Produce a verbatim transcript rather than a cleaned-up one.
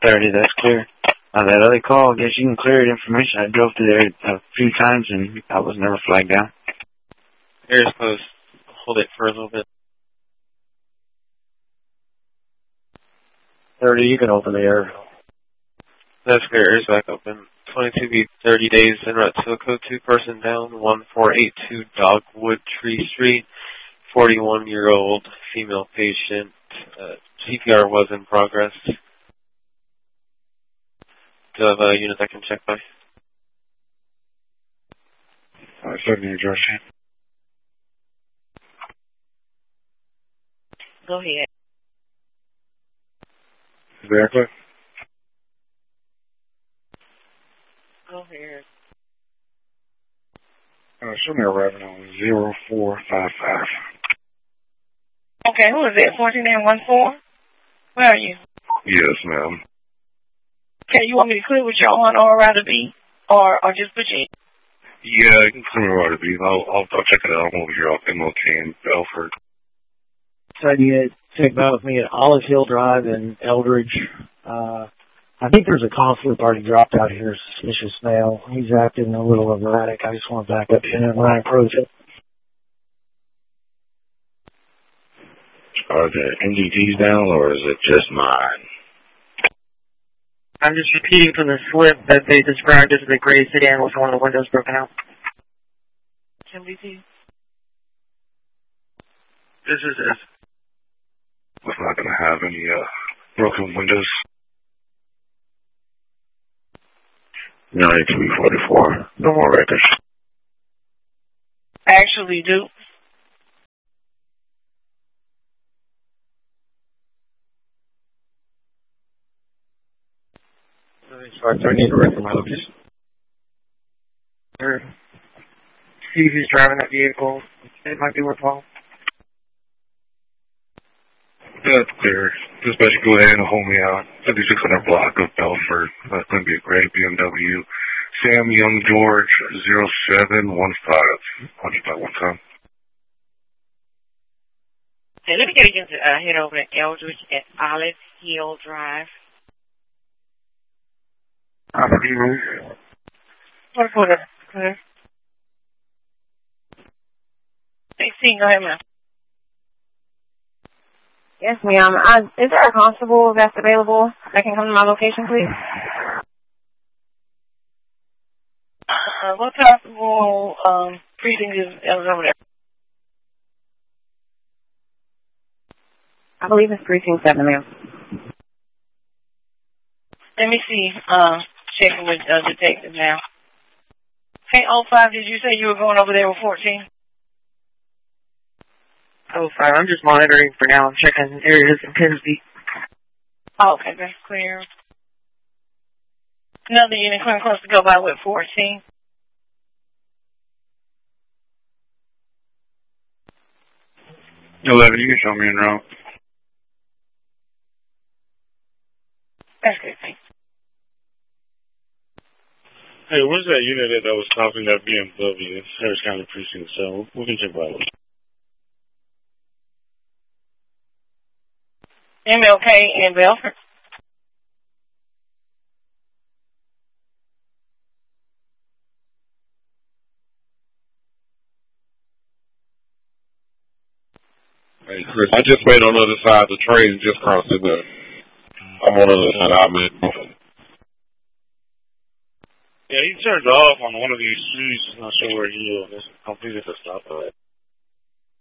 thirty, that's clear. Uh, that other call, I guess you can clear the information. I drove through there a few times and I was never flagged down. Air's closed. Hold it for a little bit. thirty, you can open the air. That's clear. Air's back open. twenty-two B, thirty days, en route to a code two, person down, one four eight two Dogwood Tree Street, forty-one-year-old female patient. Uh, C P R was in progress. Do you have a unit that can check by? Uh, seven New Jersey. Go ahead. Exactly. Go ahead. Uh, show me a revenue on zero four five five. Okay, who is it? fourteen and one four? Where are you? Yes, ma'am. Okay, you want me to clear with your on or rather be? Or, or just put you in? Yeah, you can clear me right to be. I'll, I'll, I'll check it out. I'm over here off M L K in Belford. So you check out with me at Olive Hill Drive in Eldridge. Uh, I think there's a consulate already dropped out here, suspicious male. He's acting a little erratic. I just want to back up in it when I approach it. Are the N G Ts down, or is it just mine? I'm just repeating from the slip that they described as the gray sedan with one of the windows broken out. M D T? This is it. It's not going to have any uh, broken windows. ninety-two forty-four. No more records. Actually do. I need a record of my location. Or see who's driving that vehicle. It might be worthwhile. That's clear. Just let you go ahead and hold me out. fifty-six hundred block of Belford. That's going to be a great B M W. Sam Young George, zero seven one five. Watch that one time. Hey, let me get you to uh, head over to Eldridge at Olive Hill Drive. Olive Hill. What for the clear? sixteen, go ahead, ma'am. Yes, ma'am. Uh, is there a constable that's available that can come to my location, please? Uh, what possible um, precinct is, is over there? I believe it's precinct seven, ma'am. Let me see. Uh, checking with uh, detective now. Hey, oh five, did you say you were going over there with fourteen? Oh five, I'm just monitoring for now. I'm checking areas in Tennessee. Oh, okay, that's clear. Another unit coming close to go by with fourteen. eleven, you can show me en route. That's good, thanks. Hey, where's that unit that was stopping that B M W? Harris County Precinct, so we can check that one. M L K in Belford. Hey, Chris, I just wait on the other side. The train just crossed it. I'm on the other side. I'm in. Yeah, he turned off on one of these streets. Not sure where he is. Completed the stop.